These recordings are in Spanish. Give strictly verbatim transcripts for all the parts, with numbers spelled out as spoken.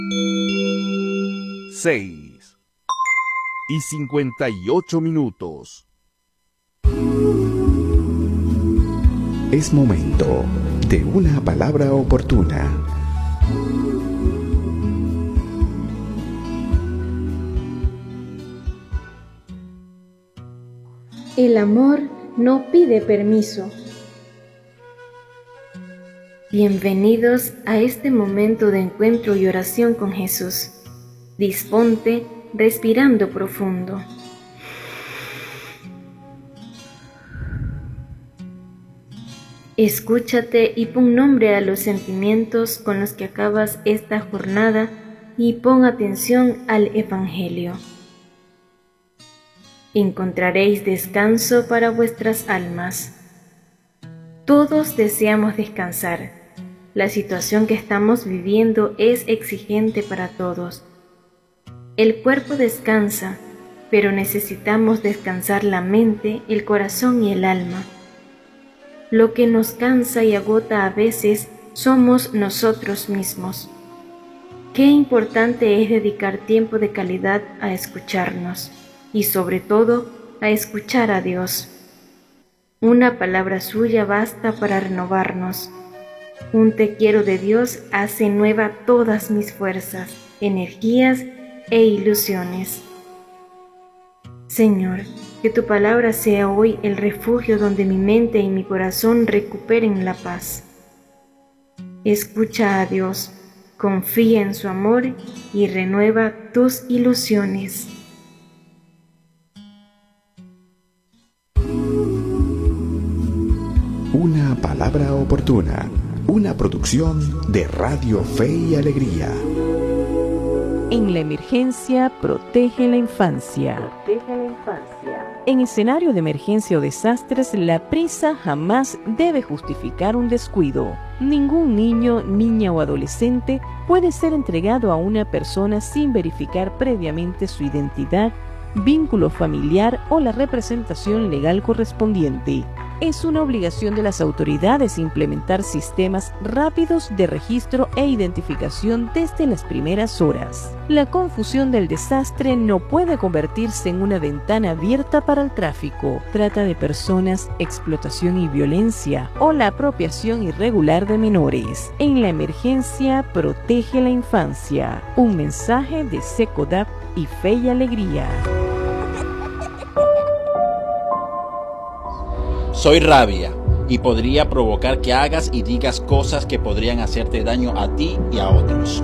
seis y cincuenta y ocho minutos. Es momento de una palabra oportuna. El amor no pide permiso. Bienvenidos a este momento de encuentro y oración con Jesús. Disponte respirando profundo. Escúchate y pon nombre a los sentimientos con los que acabas esta jornada y pon atención al Evangelio. Encontraréis descanso para vuestras almas. Todos deseamos descansar. La situación que estamos viviendo es exigente para todos. El cuerpo descansa, pero necesitamos descansar la mente, el corazón y el alma. Lo que nos cansa y agota a veces somos nosotros mismos. Qué importante es dedicar tiempo de calidad a escucharnos y sobre todo a escuchar a Dios. Una palabra suya basta para renovarnos. Un te quiero de Dios hace nueva todas mis fuerzas, energías e ilusiones. Señor, que tu palabra sea hoy el refugio donde mi mente y mi corazón recuperen la paz. Escucha a Dios, confía en su amor y renueva tus ilusiones. Una palabra oportuna, una producción de Radio Fe y Alegría. En la emergencia, protege la infancia. Protege la infancia. En escenario de emergencia o desastres, la prisa jamás debe justificar un descuido. Ningún niño, niña o adolescente puede ser entregado a una persona sin verificar previamente su identidad, vínculo familiar o la representación legal correspondiente. Es una obligación de las autoridades implementar sistemas rápidos de registro e identificación desde las primeras horas. La confusión del desastre no puede convertirse en una ventana abierta para el tráfico, trata de personas, explotación y violencia o la apropiación irregular de menores. En la emergencia, protege la infancia. Un mensaje de SECODAP y Fe y Alegría. Soy rabia y podría provocar que hagas y digas cosas que podrían hacerte daño a ti y a otros.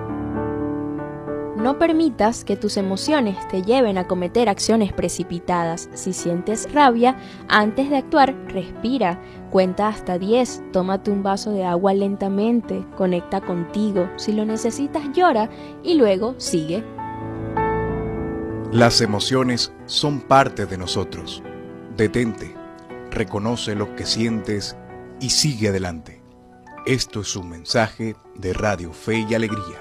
No permitas que tus emociones te lleven a cometer acciones precipitadas. Si sientes rabia, antes de actuar, respira, cuenta hasta diez, tómate un vaso de agua lentamente, conecta contigo. Si lo necesitas, llora y luego sigue. Las emociones son parte de nosotros. Detente. Reconoce lo que sientes y sigue adelante. Esto es un mensaje de Radio Fe y Alegría.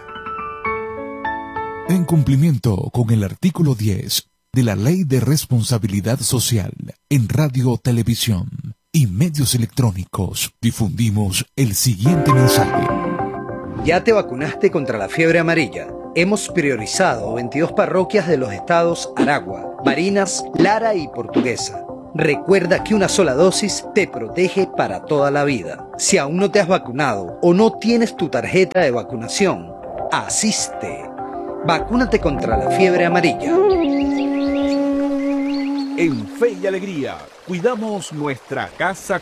En cumplimiento con el artículo diez de la Ley de Responsabilidad Social en Radio, Televisión y Medios Electrónicos, difundimos el siguiente mensaje. ¿Ya te vacunaste contra la fiebre amarilla? Hemos priorizado veintidós parroquias de los estados Aragua, Barinas, Lara y Portuguesa. Recuerda que una sola dosis te protege para toda la vida. Si aún no te has vacunado o no tienes tu tarjeta de vacunación, asiste. Vacúnate contra la fiebre amarilla. En Fe y Alegría, cuidamos nuestra casa